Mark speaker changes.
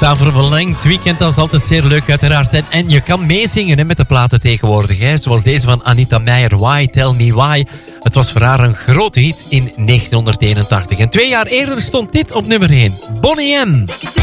Speaker 1: Klaarstaan voor een verlengd weekend, dat is altijd zeer leuk uiteraard. En je kan meezingen hè, met de platen tegenwoordig. Hè. Zoals deze van Anita Meijer, Why, Tell Me Why. Het was voor haar een grote hit in 1981. En 2 jaar eerder stond dit op nummer 1. Boney M.